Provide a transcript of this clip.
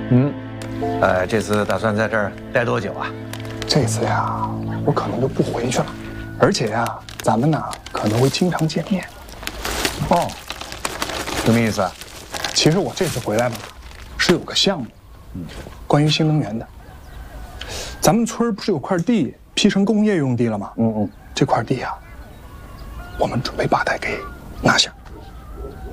这次打算在这儿待多久啊？ 这次呀，我可能就不回去了，而且呀，咱们呢可能会经常见面。 哦，什么意思啊？ 其实我这次回来吧，是有个项目，关于新能源的。咱们村不是有块地批成工业用地了吗？这块地呀，我们准备把它给拿下。